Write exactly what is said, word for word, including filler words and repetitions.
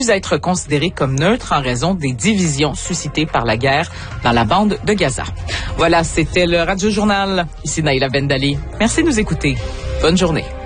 à être considéré comme neutre en raison des divisions suscitées par la guerre dans la bande de Gaza. Voilà, c'était le Radio Journal. Ici Naïla Bendali. Merci de nous écouter. Bonne journée.